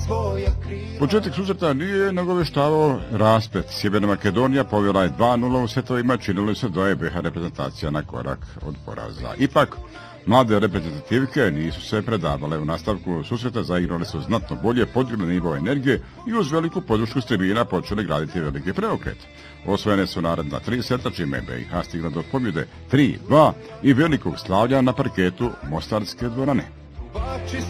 Početak susreta nije nagoveštavao rasplet. Sjeverna Makedonija povjela je 2:0 u setovima, činili se da je BiH reprezentacija na korak od poraza. Ipak, mlade reprezentativke nisu se predavale. U nastavku susreta zaigrale su znatno bolje, podigli nivo energije i uz veliku podršku s tribina počeli graditi veliki preokret. Osvojene su naredna 3 seta, čime je BiH stigla do pobjede 3:2 i velikog slavlja na parketu Mostarske dvorane.